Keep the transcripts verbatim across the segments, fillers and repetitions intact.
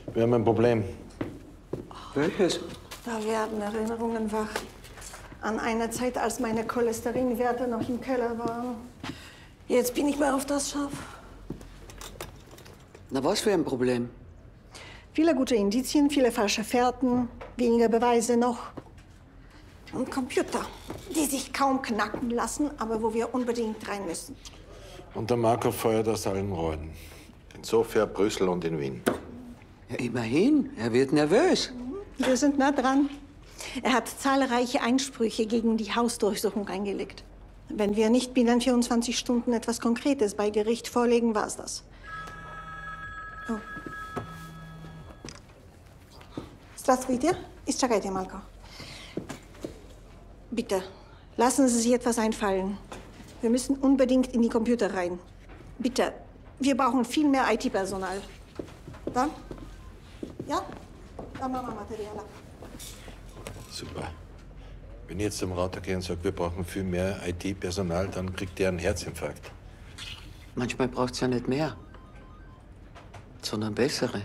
Wir haben ein Problem. Welches? Da werden Erinnerungen wach. An eine Zeit, als meine Cholesterinwerte noch im Keller waren. Jetzt bin ich mal auf das scharf. Na, was für ein Problem? Viele gute Indizien, viele falsche Fährten, weniger Beweise noch. Und Computer, die sich kaum knacken lassen, aber wo wir unbedingt rein müssen. Und der Marco feuert aus allen Rohren. In Sofia, Brüssel und in Wien. Ja, immerhin. Er wird nervös. Wir sind nah dran. Er hat zahlreiche Einsprüche gegen die Hausdurchsuchung eingelegt. Wenn wir nicht binnen vierundzwanzig Stunden etwas Konkretes bei Gericht vorlegen, war's das. Oh. Здравствуйте. Изчакайте малко. Bitte, lassen Sie sich etwas einfallen. Wir müssen unbedingt in die Computer rein. Bitte, wir brauchen viel mehr I T-Personal. Da? Ja? Da machen wir Material. Super. Wenn ich jetzt zum Router gehe und sage, wir brauchen viel mehr I T-Personal, dann kriegt der einen Herzinfarkt. Manchmal braucht es ja nicht mehr, sondern bessere.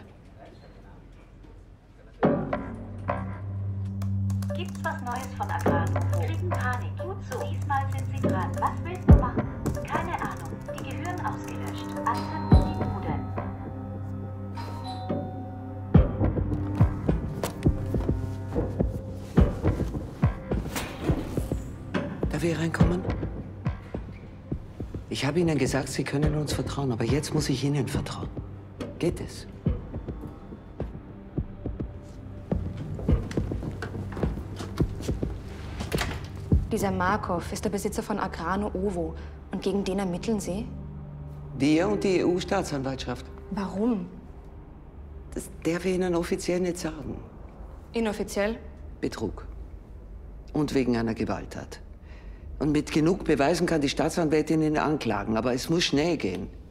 Gibt's was Neues von Agrano? Kriegen Panik. Gut so. Diesmal sind sie dran. Was willst du machen? Keine Ahnung. Die Gehirn ausgelöscht. Anzünden die Bude. Darf ich reinkommen? Ich habe Ihnen gesagt, Sie können uns vertrauen, aber jetzt muss ich Ihnen vertrauen. Geht es? Dieser Markov ist der Besitzer von Agrano Ovo. Und gegen den ermitteln Sie? Wir und die E U-Staatsanwaltschaft. Warum? Das darf ich Ihnen offiziell nicht sagen. Inoffiziell? Betrug. Und wegen einer Gewalttat. Und mit genug Beweisen kann die Staatsanwältin ihn anklagen, aber es muss schnell gehen.